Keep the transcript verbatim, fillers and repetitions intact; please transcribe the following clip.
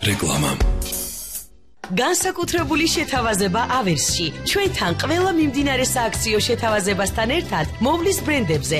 რეკლამა. განსაკუთრებული შეთავაზება ავერსში. ჩვენთან ყველა მიმდინარე სააქციო შეთავაზებასთან ერთად მოვლის ბრენდებზე